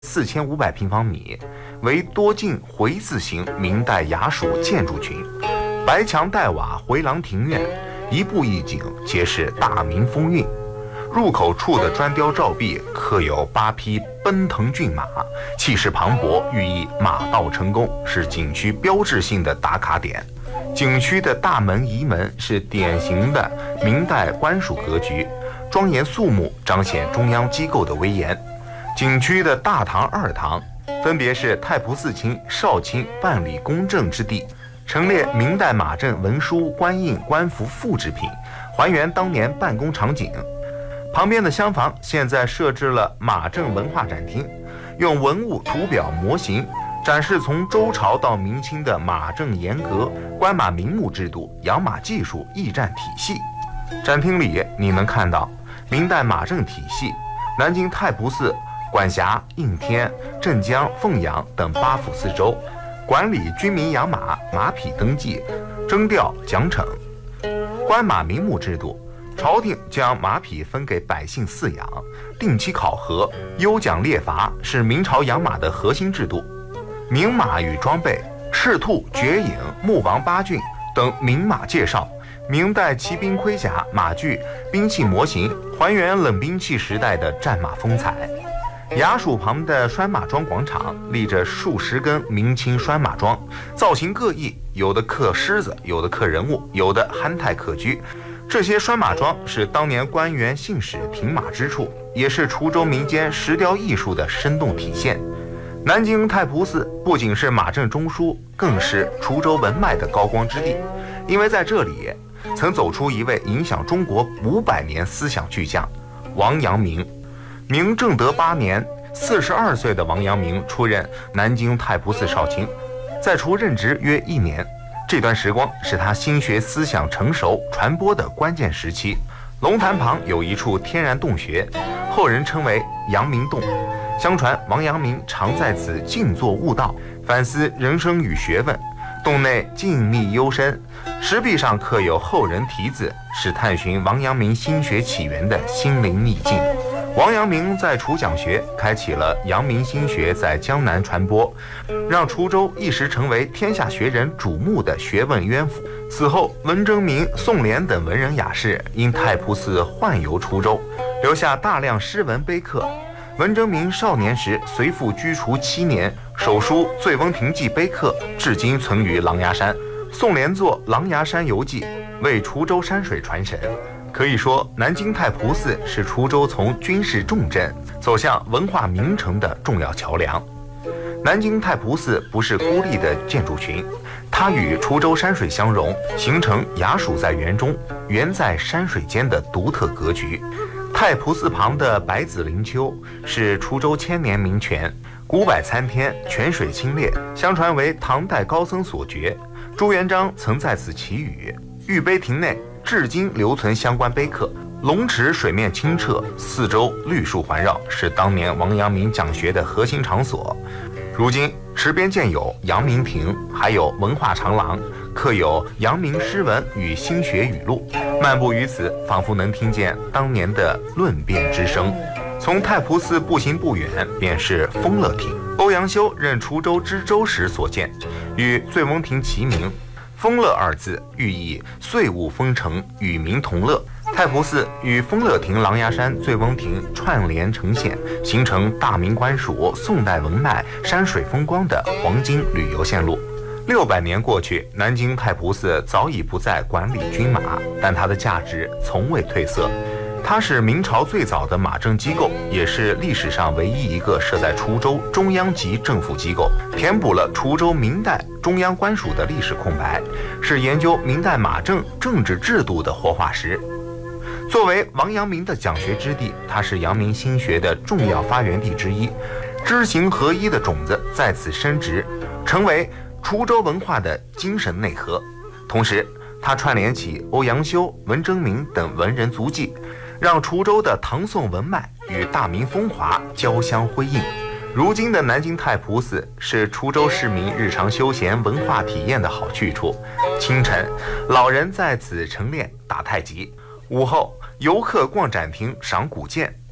4500平方米，为多进回字形明代衙署建筑群，白墙黛瓦回廊庭院，一步一景皆是大明风韵。入口处的砖雕照壁刻有8匹奔腾骏马，气势磅礴，寓意马到成功，是景区标志性的打卡点。景区的大门仪门是典型的明代官署格局，庄严肃穆，彰显中央机构的威严。景区的大堂、二堂分别是太仆寺卿、少卿办理公证之地，陈列明代马政文书、官印、官服复制品，还原当年办公场景。旁边的厢房现在设置了马政文化展厅，用文物图表模型展示从周朝到明清的马政严格、官马名目制度、养马技术、驿站体系。展厅里你能看到明代马政体系、南京太仆寺管辖应天、镇江、凤阳等8府4州，管理军民养马、马匹登记、征调、奖惩。官马名目制度，朝廷将马匹分给百姓饲养，定期考核、优奖列罚是明朝养马的核心制度。名马与装备、赤兔、绝影、木王八骏等名马介绍，明代骑兵盔甲、马具、兵器模型，还原冷兵器时代的战马风采。衙署旁的拴马桩广场立着数十根明清拴马桩，造型各异，有的刻狮子，有的刻人物，有的憨态可掬。这些拴马桩是当年官员信使停马之处，也是滁州民间石雕艺术的生动体现。南京太仆寺不仅是马政中枢，更是滁州文脉的高光之地，因为在这里曾走出一位影响中国500年思想巨匠王阳明。明正德8年，42岁的王阳明出任南京太仆寺少卿，在滁任职约1年。这段时光是他心学思想成熟传播的关键时期。龙潭旁有一处天然洞穴，后人称为阳明洞。相传王阳明常在此静坐悟道，反思人生与学问。洞内静谧幽深，石壁上刻有后人题字，是探寻王阳明心学起源的心灵秘境。王阳明在滁讲学，开启了阳明心学在江南传播，让滁州一时成为天下学人瞩目的学问渊府。此后，文征明、宋濂等文人雅士因太仆寺宦游滁州，留下大量诗文碑刻。文征明少年时随父居滁7年，手书《醉翁亭记》碑刻至今存于狼牙山。宋濂作《狼牙山游记》，为滁州山水传神。可以说，南京太仆寺是滁州从军事重镇走向文化名城的重要桥梁。南京太仆寺不是孤立的建筑群，它与滁州山水相融，形成衙署在园中，园在山水间的独特格局。太仆寺旁的百子灵丘是滁州千年名泉，古柏参天，泉水清冽，相传为唐代高僧所掘。朱元璋曾在此祈雨。御碑亭内至今留存相关碑刻。龙池水面清澈，四周绿树环绕，是当年王阳明讲学的核心场所。如今池边建有阳明亭，还有文化长廊，刻有阳明诗文与心学语录。漫步于此，仿佛能听见当年的论辩之声。从太仆寺步行不远，便是丰乐亭。欧阳修任滁州知州时所建，与醉翁亭齐名。丰乐二字寓意岁物丰成，与民同乐。太仆寺与丰乐亭、狼牙山、醉翁亭串联呈现，形成大明官署、宋代文脉、山水风光的黄金旅游线路。600年过去，南京太仆寺早已不再管理军马，但它的价值从未褪色。它是明朝最早的马政机构，也是历史上唯一一个设在滁州中央级政府机构，填补了滁州明代中央官署的历史空白，是研究明代马政政治制度的活化石。作为王阳明的讲学之地，它是阳明心学的重要发源地之一，知行合一的种子在此生植，成为滁州文化的精神内核。同时，它串联起欧阳修、文征明等文人足迹，让滁州的唐宋文脉与大明风华交相辉映。如今的南京太仆寺是滁州市民日常休闲文化体验的好去处。清晨，老人在此晨练打太极；午后，游客逛展厅赏古建。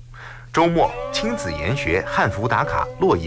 周末亲子研学汉服打卡洛邑